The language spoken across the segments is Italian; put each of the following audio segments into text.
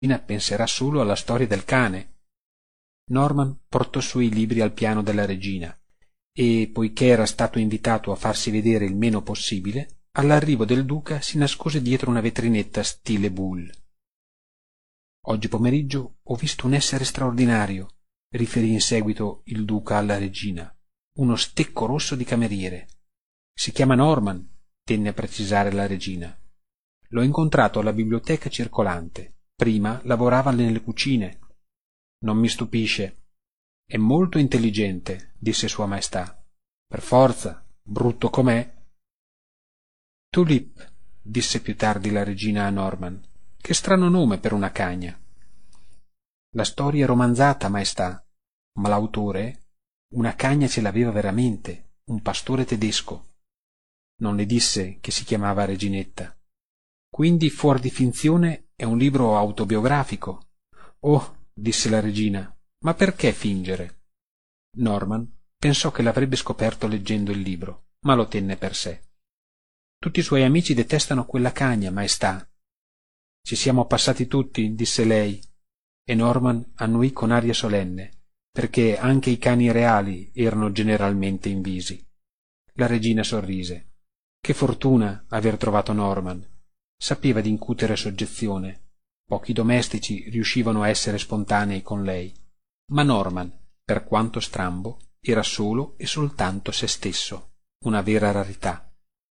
penserà solo alla storia del cane. Norman portò su i libri al piano della regina e, poiché era stato invitato a farsi vedere il meno possibile, all'arrivo del duca si nascose dietro una vetrinetta stile Bull. «Oggi pomeriggio ho visto un essere straordinario», riferì in seguito il duca alla regina, «uno stecco rosso di cameriere. Si chiama Norman», tenne a precisare la regina. «L'ho incontrato alla biblioteca circolante. Prima lavorava nelle cucine». «Non mi stupisce. È molto intelligente», disse Sua Maestà. «Per forza, brutto com'è». «Tulip», disse più tardi la regina a Norman. «Che strano nome per una cagna». «La storia è romanzata, Maestà, ma l'autore una cagna ce l'aveva veramente, un pastore tedesco». «Non le disse che si chiamava Reginetta». «Quindi fuor di finzione è un libro autobiografico». «Oh», disse la regina, «ma perché fingere?» Norman pensò che l'avrebbe scoperto leggendo il libro, ma lo tenne per sé. «Tutti i suoi amici detestano quella cagna, Maestà». «Ci siamo passati tutti», disse lei, e Norman annuì con aria solenne, perché anche i cani reali erano generalmente invisi. La regina sorrise. Che fortuna aver trovato Norman. Sapeva di incutere soggezione. Pochi domestici riuscivano a essere spontanei con lei, ma Norman, per quanto strambo, era solo e soltanto se stesso, una vera rarità.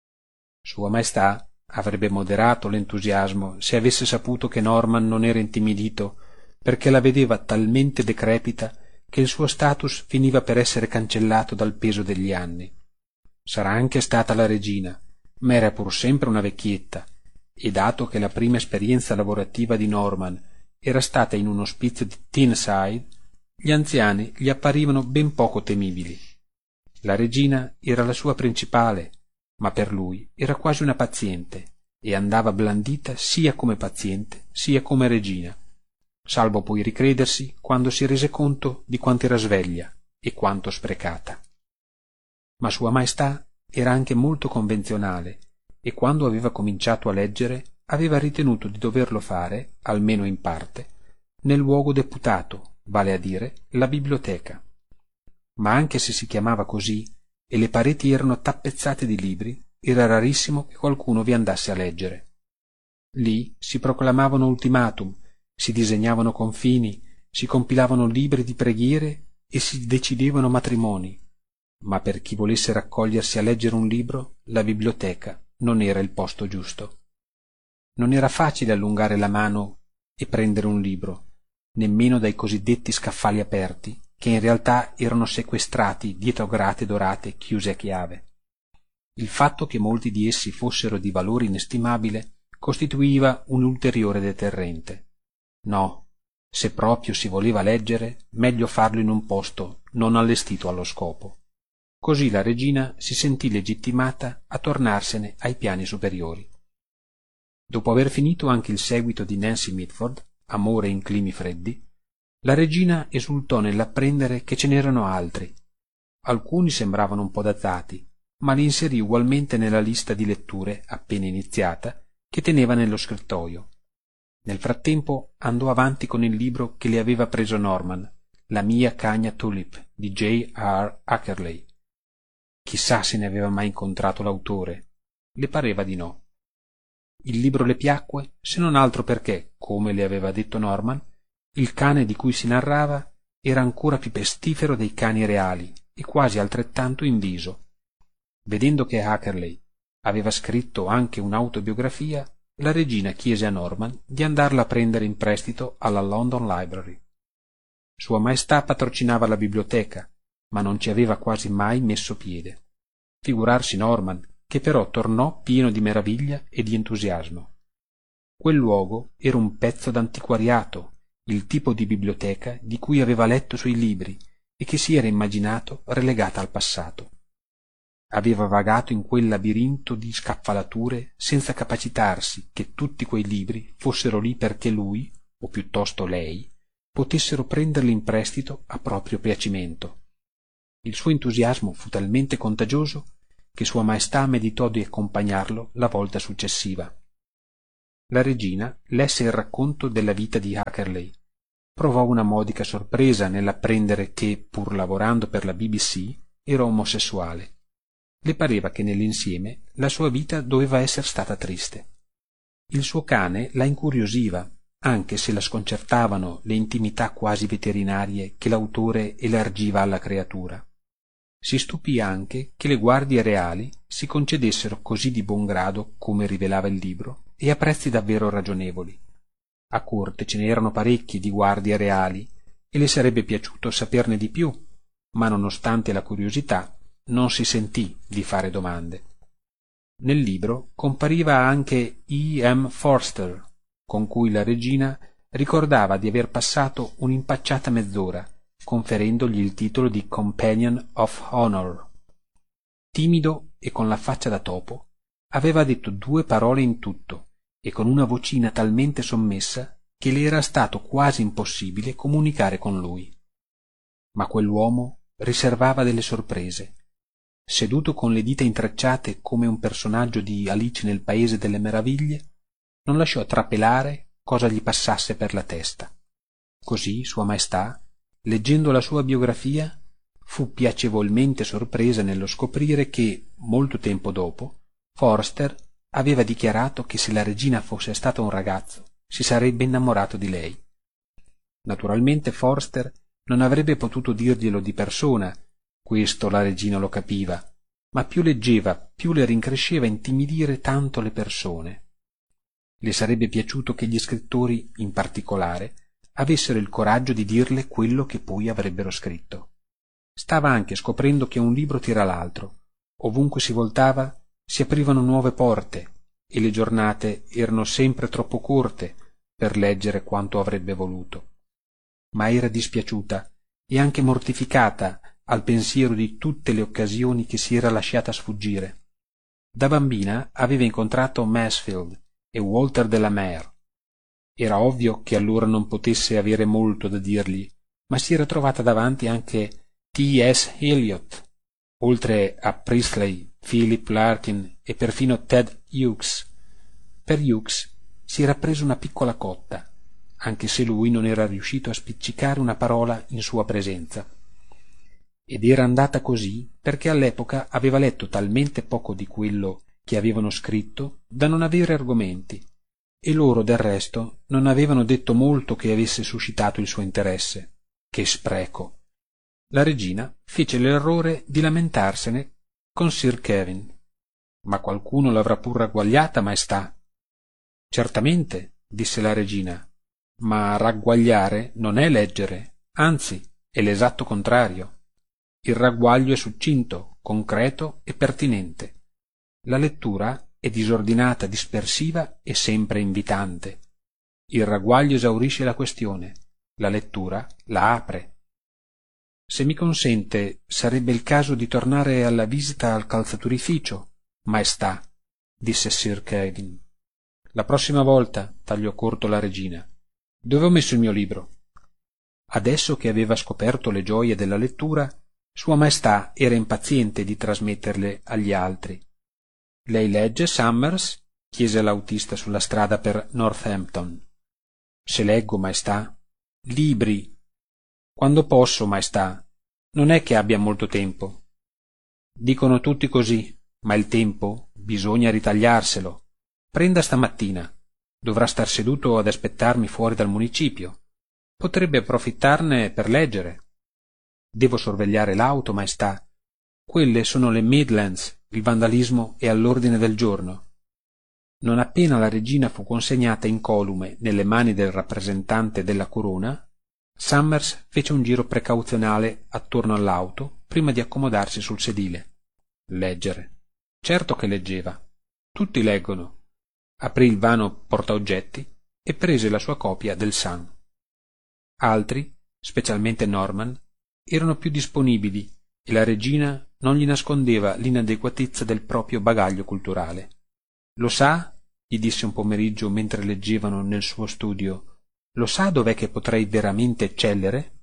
Sua Maestà avrebbe moderato l'entusiasmo se avesse saputo che Norman non era intimidito, perché la vedeva talmente decrepita che il suo status finiva per essere cancellato dal peso degli anni. Sarà anche stata la regina, ma era pur sempre una vecchietta, e dato che la prima esperienza lavorativa di Norman era stata in un ospizio di Tyneside, gli anziani gli apparivano ben poco temibili. La regina era la sua principale, ma per lui era quasi una paziente, e andava blandita sia come paziente sia come regina, salvo poi ricredersi quando si rese conto di quanto era sveglia e quanto sprecata. Ma Sua Maestà era anche molto convenzionale, e quando aveva cominciato a leggere aveva ritenuto di doverlo fare, almeno in parte, nel luogo deputato, vale a dire la biblioteca. Ma anche se si chiamava così e le pareti erano tappezzate di libri, era rarissimo che qualcuno vi andasse a leggere. Lì si proclamavano ultimatum, si disegnavano confini, si compilavano libri di preghiere e si decidevano matrimoni, ma per chi volesse raccogliersi a leggere un libro, la biblioteca non era il posto giusto. Non era facile allungare la mano e prendere un libro, nemmeno dai cosiddetti scaffali aperti, che in realtà erano sequestrati dietro grate dorate chiuse a chiave. Il fatto che molti di essi fossero di valore inestimabile costituiva un ulteriore deterrente. No, se proprio si voleva leggere, meglio farlo in un posto non allestito allo scopo. Così la regina si sentì legittimata a tornarsene ai piani superiori. Dopo aver finito anche il seguito di Nancy Mitford, Amore in climi freddi, la regina esultò nell'apprendere che ce n'erano altri. Alcuni sembravano un po' datati, ma li inserì ugualmente nella lista di letture, appena iniziata, che teneva nello scrittoio. Nel frattempo andò avanti con il libro che le aveva preso Norman, La mia cagna Tulip, di J. R. Ackerley. Chissà se ne aveva mai incontrato l'autore. Le pareva di no. Il libro le piacque, se non altro perché, come le aveva detto Norman, il cane di cui si narrava era ancora più pestifero dei cani reali e quasi altrettanto inviso. Vedendo che Ackerley aveva scritto anche un'autobiografia, la regina chiese a Norman di andarla a prendere in prestito alla London Library. Sua Maestà patrocinava la biblioteca, ma non ci aveva quasi mai messo piede. Figurarsi Norman, che però tornò pieno di meraviglia e di entusiasmo. Quel luogo era un pezzo d'antiquariato, il tipo di biblioteca di cui aveva letto sui libri e che si era immaginato relegata al passato. Aveva vagato in quel labirinto di scaffalature senza capacitarsi che tutti quei libri fossero lì perché lui, o piuttosto lei, potessero prenderli in prestito a proprio piacimento. Il suo entusiasmo fu talmente contagioso che Sua Maestà meditò di accompagnarlo la volta successiva. La regina lesse il racconto della vita di Hackerley. Provò una modica sorpresa nell'apprendere che, pur lavorando per la BBC, era omosessuale. Le pareva che nell'insieme la sua vita doveva essere stata triste. Il suo cane la incuriosiva, anche se la sconcertavano le intimità quasi veterinarie che l'autore elargiva alla creatura. Si stupì anche che le guardie reali si concedessero così di buon grado, come rivelava il libro, e a prezzi davvero ragionevoli. A corte ce n'erano parecchi di guardie reali e le sarebbe piaciuto saperne di più, ma nonostante la curiosità non si sentì di fare domande. Nel libro compariva anche E. M. Forster, con cui la regina ricordava di aver passato un'impacciata mezz'ora, conferendogli il titolo di Companion of Honor. Timido e con la faccia da topo, aveva detto 2 parole in tutto, e con una vocina talmente sommessa che le era stato quasi impossibile comunicare con lui. Ma quell'uomo riservava delle sorprese. Seduto con le dita intrecciate come un personaggio di Alice nel Paese delle Meraviglie, non lasciò trapelare cosa gli passasse per la testa. Così Sua Maestà, leggendo la sua biografia, fu piacevolmente sorpresa nello scoprire che, molto tempo dopo, Forster aveva dichiarato che se la regina fosse stata un ragazzo si sarebbe innamorato di lei. Naturalmente Forster non avrebbe potuto dirglielo di persona, questo la regina lo capiva, ma più leggeva, più le rincresceva intimidire tanto le persone. Le sarebbe piaciuto che gli scrittori, in particolare, avessero il coraggio di dirle quello che poi avrebbero scritto. Stava anche scoprendo che un libro tira l'altro. Ovunque si voltava si aprivano nuove porte e le giornate erano sempre troppo corte per leggere quanto avrebbe voluto. Ma era dispiaciuta e anche mortificata al pensiero di tutte le occasioni che si era lasciata sfuggire. Da bambina aveva incontrato Mansfield e Walter de la Mare. Era ovvio che allora non potesse avere molto da dirgli, ma si era trovata davanti anche T.S. Eliot, oltre a Priestley, Philip Larkin e perfino Ted Hughes. Per Hughes si era preso una piccola cotta, anche se lui non era riuscito a spiccicare una parola in sua presenza. Ed era andata così perché all'epoca aveva letto talmente poco di quello che avevano scritto da non avere argomenti, e loro del resto non avevano detto molto che avesse suscitato il suo interesse. Che spreco! La regina fece l'errore di lamentarsene con Sir Kevin. Ma qualcuno l'avrà pur ragguagliata, maestà. Certamente, disse la regina, ma ragguagliare non è leggere, anzi è l'esatto contrario. Il ragguaglio è succinto, concreto e pertinente. La lettura è disordinata, dispersiva e sempre invitante. Il ragguaglio esaurisce la questione, la lettura la apre. Se mi consente, sarebbe il caso di tornare alla visita al calzaturificio, maestà, disse Sir Kevin. La prossima volta, tagliò corto la regina. Dove ho messo il mio libro? Adesso che aveva scoperto le gioie della lettura, Sua Maestà era impaziente di trasmetterle agli altri. Lei legge, Summers? Chiese l'autista sulla strada per Northampton. Se leggo, maestà? Libri. Quando posso, maestà. Non è che abbia molto tempo. Dicono tutti così, ma il tempo bisogna ritagliarselo. Prenda stamattina. Dovrà star seduto ad aspettarmi fuori dal municipio. Potrebbe approfittarne per leggere. Devo sorvegliare l'auto, maestà. Quelle sono le Midlands, il vandalismo è all'ordine del giorno. Non appena la regina fu consegnata incolume nelle mani del rappresentante della corona, Summers fece un giro precauzionale attorno all'auto prima di accomodarsi sul sedile. Leggere. Certo che leggeva. Tutti leggono. Aprì il vano portaoggetti e prese la sua copia del Sun. Altri, specialmente Norman, erano più disponibili e la regina non gli nascondeva l'inadeguatezza del proprio bagaglio culturale. Lo sa? Gli disse un pomeriggio mentre leggevano nel suo studio. Lo sa dov'è che potrei veramente eccellere?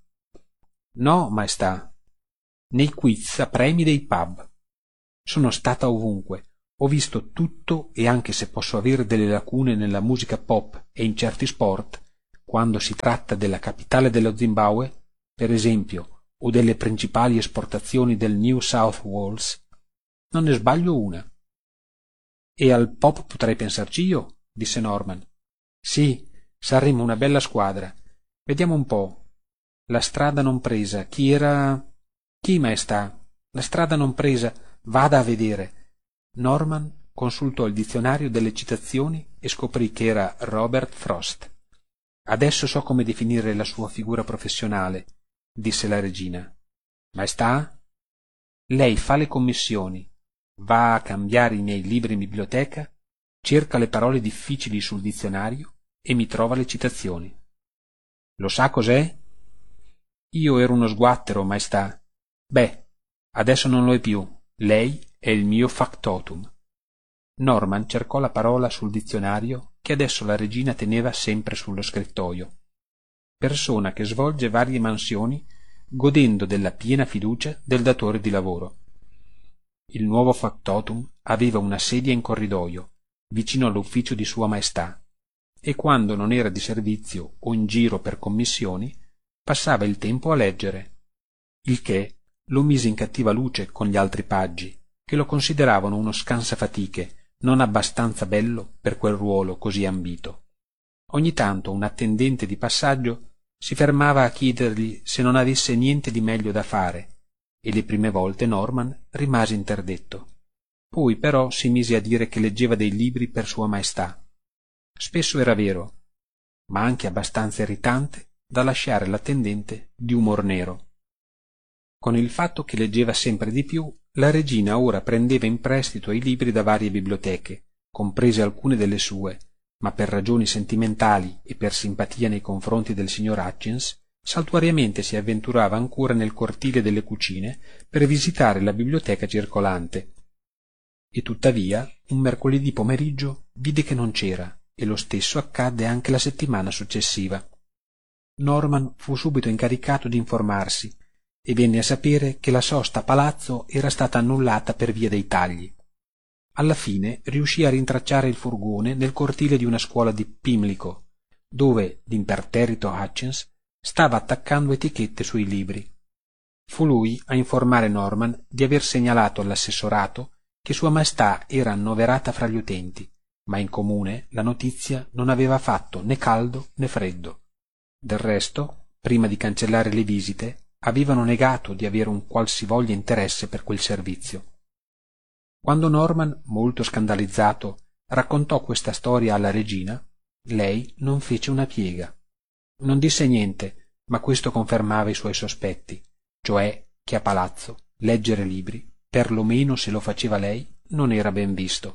No, maestà. Nei quiz a premi dei pub. Sono stata ovunque, Ho visto tutto e anche se posso avere delle lacune nella musica pop e in certi sport, quando si tratta della capitale dello Zimbabwe, per esempio, o delle principali esportazioni del New South Wales, non ne sbaglio una. E al pop potrei pensarci io, disse Norman. Sì, saremmo una bella squadra. Vediamo un po'. La strada non presa, chi era? Chi, maestà? La strada non presa, vada a vedere. Norman consultò il dizionario delle citazioni e scoprì che era Robert Frost. Adesso so come definire la sua figura professionale, disse la regina. Maestà? Lei fa le commissioni, va a cambiare i miei libri in biblioteca, cerca le parole difficili sul dizionario e mi trova le citazioni. Lo sa cos'è? Io ero uno sguattero, maestà. Beh, adesso non lo è più. Lei è il mio factotum. Norman cercò la parola sul dizionario che adesso la regina teneva sempre sullo scrittoio. Persona che svolge varie mansioni godendo della piena fiducia del datore di lavoro. Il nuovo factotum aveva una sedia in corridoio, vicino all'ufficio di Sua Maestà, e quando non era di servizio o in giro per commissioni, passava il tempo a leggere, il che lo mise in cattiva luce con gli altri paggi, che lo consideravano uno scansafatiche, non abbastanza bello per quel ruolo così ambito. Ogni tanto un attendente di passaggio si fermava a chiedergli se non avesse niente di meglio da fare, e le prime volte Norman rimase interdetto. Poi però si mise a dire che leggeva dei libri per Sua Maestà. Spesso era vero, ma anche abbastanza irritante da lasciare l'attendente di umor nero. Con il fatto che leggeva sempre di più, la regina ora prendeva in prestito i libri da varie biblioteche, comprese alcune delle sue, ma per ragioni sentimentali e per simpatia nei confronti del signor Hutchins, saltuariamente si avventurava ancora nel cortile delle cucine per visitare la biblioteca circolante. E tuttavia, un mercoledì pomeriggio vide che non c'era, e lo stesso accadde anche la settimana successiva. Norman fu subito incaricato di informarsi, e venne a sapere che la sosta a palazzo era stata annullata per via dei tagli. Alla fine riuscì a rintracciare il furgone nel cortile di una scuola di Pimlico, dove, d'imperterrito Hutchins, stava attaccando etichette sui libri. Fu lui a informare Norman di aver segnalato all'assessorato che Sua Maestà era annoverata fra gli utenti, ma in comune la notizia non aveva fatto né caldo né freddo. Del resto, prima di cancellare le visite, avevano negato di avere un qualsivoglia interesse per quel servizio. Quando Norman, molto scandalizzato, raccontò questa storia alla regina, lei non fece una piega. Non disse niente, ma questo confermava i suoi sospetti, cioè che a palazzo leggere libri, perlomeno se lo faceva lei, non era ben visto.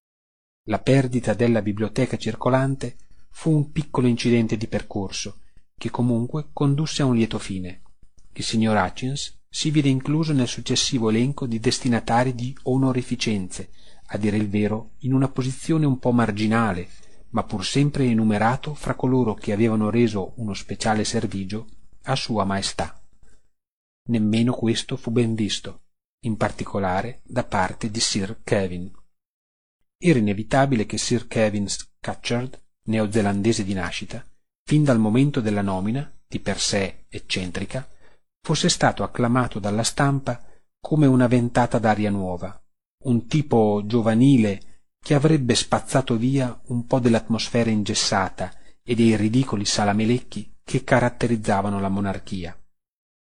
La perdita della biblioteca circolante fu un piccolo incidente di percorso, che comunque condusse a un lieto fine. Il signor Hutchins si vide incluso nel successivo elenco di destinatari di onorificenze, a dire il vero in una posizione un po' marginale, ma pur sempre enumerato fra coloro che avevano reso uno speciale servigio a Sua Maestà. Nemmeno questo fu ben visto, in particolare da parte di Sir Kevin. Era inevitabile che Sir Kevin Scatcherd, neozelandese di nascita, fin dal momento della nomina, di per sé eccentrica, fosse stato acclamato dalla stampa come una ventata d'aria nuova, un tipo giovanile che avrebbe spazzato via un po' dell'atmosfera ingessata e dei ridicoli salamelecchi che caratterizzavano la monarchia.